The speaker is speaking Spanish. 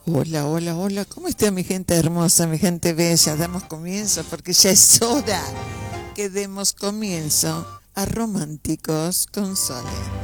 Hola, hola, hola. ¿Cómo está mi gente hermosa, mi gente bella? Damos comienzo porque ya es hora que demos comienzo a Románticos con Sole.